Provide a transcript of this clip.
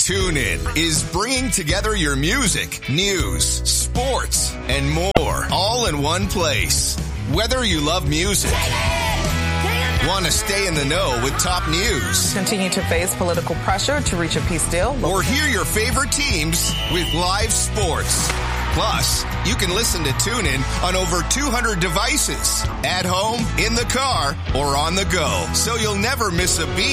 TuneIn is bringing together your music, news, sports, and more all in one place. Whether you love music, want to stay in the know with top news, continue to face political pressure to reach a peace deal, or hear your favorite teams with live sports. Plus, you can listen to TuneIn on over 200 devices, at home, in the car, or on the go, so you'll never miss a beat.